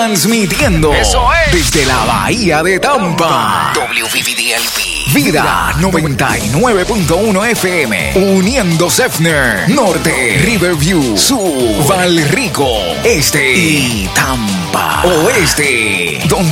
Transmitiendo. Eso es. Desde la Bahía de Tampa. WVDLP. Vida 99.1 FM. Uniendo Sefner. Norte. Riverview. Sur. Valrico. Este. Y Tampa. Oeste. Donde